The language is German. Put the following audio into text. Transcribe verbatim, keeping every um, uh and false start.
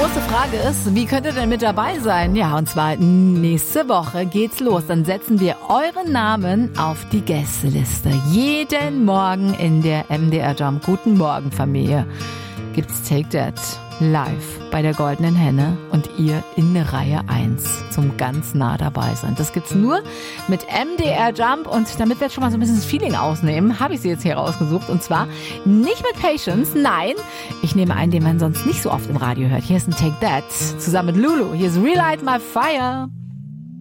große Frage ist, wie könnt ihr denn mit dabei sein? Ja, und zwar nächste Woche geht's los. Dann setzen wir euren Namen auf die Gästeliste. Jeden Morgen in der M D R Jump Guten Morgen Familie gibt's Take That live bei der Goldenen Henne und ihr in der Reihe eins zum ganz nah dabei sein. Das gibt's nur mit M D R Jump und damit wir jetzt schon mal so ein bisschen das Feeling ausnehmen, habe ich sie jetzt hier rausgesucht und zwar nicht mit Patience, nein, ich nehme einen, den man sonst nicht so oft im Radio hört. Hier ist ein Take That zusammen mit Lulu. Hier ist Relight My Fire.